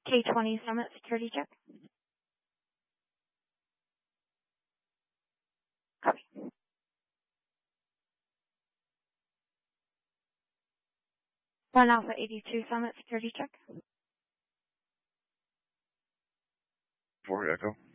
K-20 Summit security check. Copy. 1 Alpha 82 Summit security check. 4 Echo.